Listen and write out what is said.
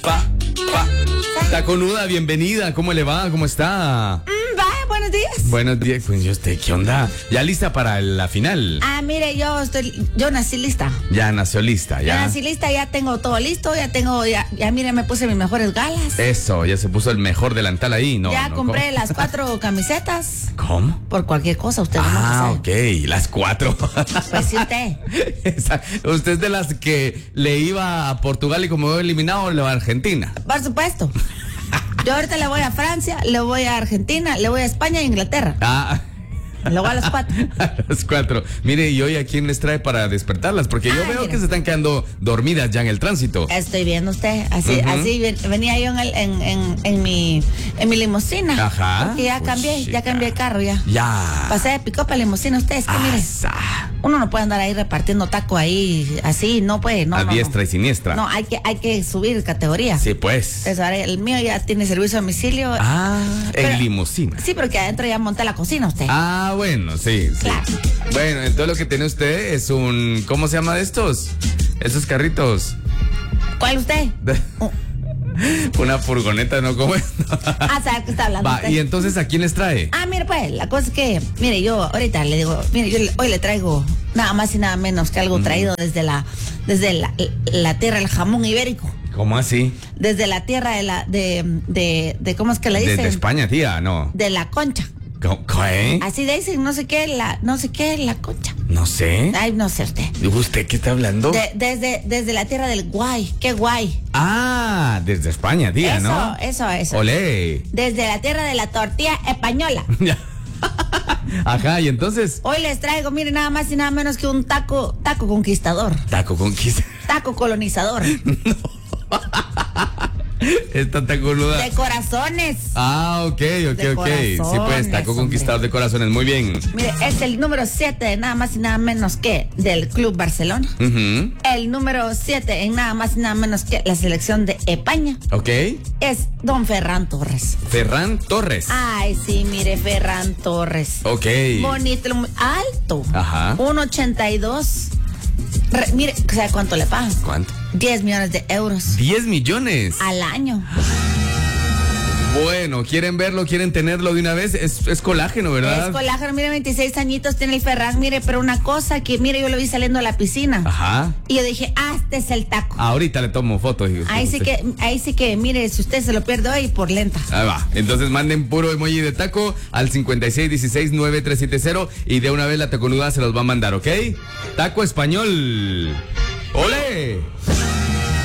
Taconuda, bienvenida, ¿cómo le va? ¿Cómo está? Vaya, buenos días. Buenos días, pues yo ¿qué onda? ¿Ya lista para la final? Mire, yo nací lista. Ya nació lista, ya. Ya nací lista, ya tengo todo listo, ya mire, me puse mis mejores galas. Eso, ya se puso el mejor delantal ahí, ¿no? Ya no, compré ¿cómo? las 4 camisetas. ¿Cómo? Por cualquier cosa, usted no Ok, las 4. Pues sí, usted. Usted es de las que le iba a Portugal y como veo eliminado, le va a Argentina. Por supuesto. Yo ahorita le voy a Francia, le voy a Argentina, le voy a España e Inglaterra. Le voy a las 4. A las 4. Mire, ¿y hoy a quién les trae para despertarlas? Porque yo veo que se están quedando dormidas ya en el tránsito. Estoy viendo usted, así venía yo en mi limusina. Ajá. Porque ya cambié de carro ya. Ya. Pasé de pick-up a limusina, usted, es que mire, uno no puede andar ahí repartiendo taco ahí, así, no puede, no. A diestra y siniestra. No, hay que subir categoría. Sí, pues. Entonces, ahora el mío ya tiene servicio a domicilio. En limusina. Sí, porque adentro ya monté la cocina usted. Bueno, sí. Claro. Bueno, entonces lo que tiene usted es un, ¿cómo se llama de estos? Esos carritos. ¿Cuál usted? Una furgoneta, ¿no? ¿Cómo es? ¿Sabe qué está hablando usted? ¿Y entonces a quién les trae? Mire, pues, la cosa es que, mire, yo ahorita le digo, mire, hoy le traigo nada más y nada menos que algo traído desde la tierra del jamón ibérico. ¿Cómo así? Desde la tierra de ¿cómo es que le dicen? Desde España, tía, no. De la Concha. ¿Qué? Así dicen, no sé qué, la Concha. No sé. Ay, no sé usted. ¿Usted qué está hablando? Desde la tierra del Guay. ¿Qué Guay? Desde España, tía, ¿no? Eso. Olé. Desde la tierra de la tortilla española. Ajá, y entonces. Hoy les traigo, mire, nada más y nada menos que un taco conquistador. Taco conquistador. Taco colonizador. No. Esta taconuda. De corazones. Ok. Sí, pues, taco conquistador de corazones, muy bien. Mire, es el número 7 de nada más y nada menos que del Club Barcelona. El número 7 en nada más y nada menos que la selección de España. Ok. Es don Ferran Torres. Ferran Torres. Ay, sí, mire, Ferran Torres. Ok. Bonito, alto. Ajá. 1.82. Mire, ¿sabe cuánto le pagan? ¿Cuánto? 10 millones de euros. 10 millones. Al año. Bueno, ¿quieren verlo? ¿Quieren tenerlo de una vez? Es colágeno, ¿verdad? Es colágeno, mire, 26 añitos tiene el Ferran, mire, pero una cosa que, mire, yo lo vi saliendo a la piscina. Ajá. Y yo dije, este es el taco. Ahorita le tomo fotos. Ahí sí que, mire, si usted se lo pierde hoy, por lenta. Ahí va. Entonces manden puro emoji de taco al 56169370 y de una vez la taconuda se los va a mandar, ¿ok? Taco español. ¡Ole!